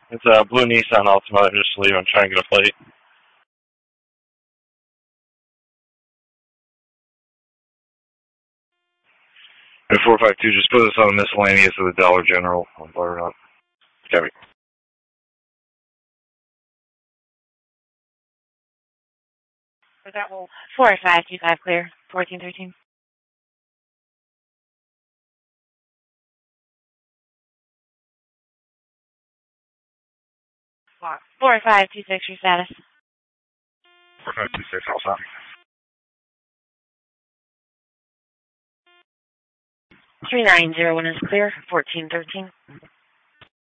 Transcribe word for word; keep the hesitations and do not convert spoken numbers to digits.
It's a blue Nissan Altima. I'm just leaving. I'm trying to get a plate. And four five two, just put us on miscellaneous of the Dollar General. I'll fire it up. Copy. That will four five two five clear. Fourteen thirteen. Four five two six. Your status. Four five two six. I'll stop. Three nine zero one is clear. Fourteen thirteen.